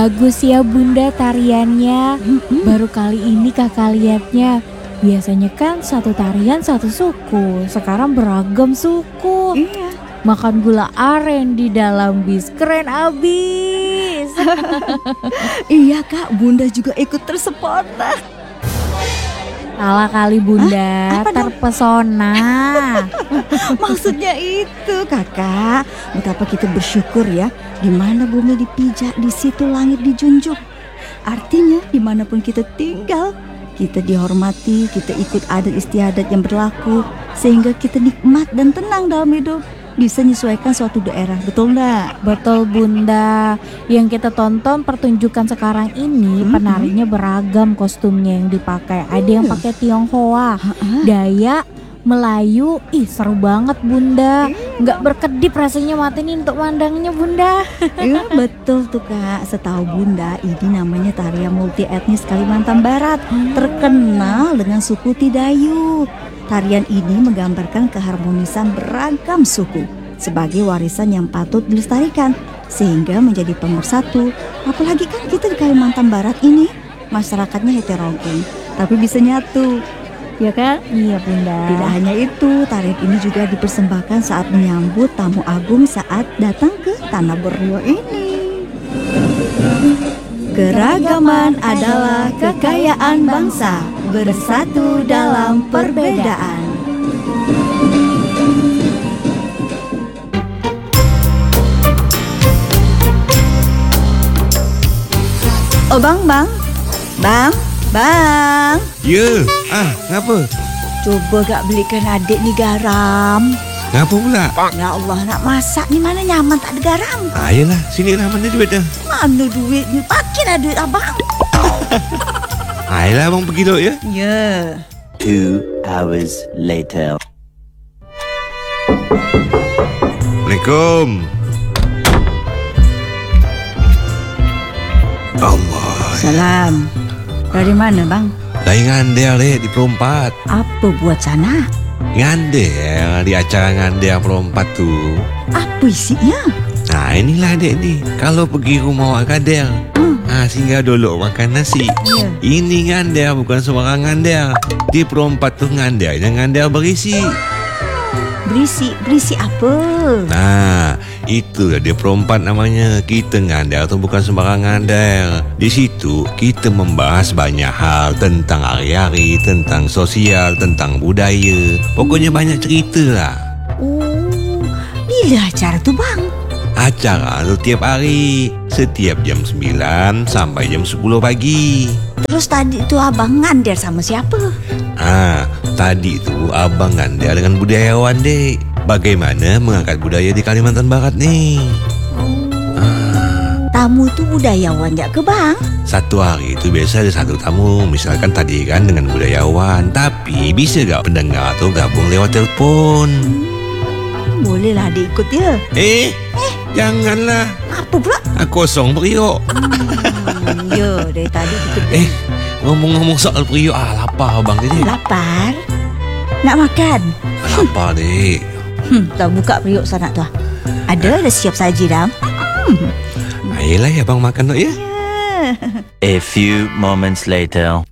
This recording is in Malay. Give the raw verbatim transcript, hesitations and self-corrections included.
Bagus ya Bunda tariannya. Mm-mm. Baru kali ini kakak lihatnya. Biasanya kan satu tarian satu suku, sekarang beragam suku. Iya. Makan gula aren di dalam bis, keren abis. Iya kak, Bunda juga ikut tersepona. Salah kali Bunda, terpesona. Maksudnya itu kakak, betapa kita bersyukur ya. Di mana bumi dipijak, di situ langit dijunjung. Artinya dimanapun kita tinggal, kita dihormati, kita ikut adat istiadat yang berlaku, sehingga kita nikmat dan tenang dalam hidup. Bisa menyesuaikan suatu daerah, betul enggak? Betul Bunda. Yang kita tonton pertunjukan sekarang ini, mm-hmm. penarinya beragam kostumnya yang dipakai. Ada yang pakai Tionghoa, uh-uh. Dayak, Melayu. Ih seru banget Bunda. Nggak berkedip rasanya mata ini untuk mandangnya Bunda. Iya betul tuh kak. Setahu Bunda ini namanya tarian multi etnis Kalimantan Barat, hmm. terkenal dengan suku Tidayu. Tarian ini menggambarkan keharmonisan beragam suku sebagai warisan yang patut dilestarikan sehingga menjadi pemersatu. Apalagi kan kita di Kalimantan Barat ini masyarakatnya heterogen tapi bisa nyatu. Ya kan? Iya Bunda. Tidak hanya itu, tarian ini juga dipersembahkan saat menyambut tamu agung saat datang ke Tanah Borneo ini. Keragaman adalah kekayaan bangsa, bersatu dalam perbedaan. Oh bang, bang, bang, bang. Ya, ah, ngapa? Coba gak belikan adik ni garam. Ngapa pula? Ya Allah, nak masak ni mana nyaman tak ada garam. Ah, yelah, sini lah mana duit dah. Mana duit ni? Pakailah duit abang. Ah, yelah abang pergi dulu ya. Ya. Two hours later. Assalamualaikum. Allah. Salam. Dari mana bang? Dari ngandel deh di Perompat. Apa buat sana? Ngandel di acara ngandel Perompat tu. Apa isinya? Nah inilah dek ni. Kalau pergi rumah Wak Kadel, hmm. ah, singgah dulu makan nasi. Yeah. Ini ngandel bukan sembarang ngandel. Di Perompat tu ngandelnya ngandel berisi. Berisi, berisi apa? Nah, itu dia Perompat namanya. Kita ngandel tu bukan sembarang ngandel. Di situ kita membahas banyak hal tentang hari-hari, tentang sosial, tentang budaya. Pokoknya banyak cerita lah. Oh, bila acara tu bang? Acara tu tiap hari, setiap jam sembilan sampai jam sepuluh pagi. Terus tadi tu abang ngandel sama siapa? Ah, tadi tu abang ngandel dengan budayawan dek. Bagaimana mengangkat budaya di Kalimantan Barat ni? Oh. Ah. Tamu tu budayawan tak ke bang? Satu hari tu biasa ada satu tamu. Misalkan tadi kan dengan budayawan. Tapi bisa gak pendengar tu gabung lewat telefon? Hmm, bolehlah dia ikut ya. Eh, eh, janganlah. Apa pula? Ah, kosong periuk. Hmm, ya, dari tadi kita... Eh, ngomong-ngomong soal periuk, ah lapar abang tadi. Lapar? Nak makan? Ah, lapar dek. Hmm, dah buka periuk sana tu. Ada, dah siap saji dah. Hmm. Ayolah abang makan dok ya. Yeah. A few moments later.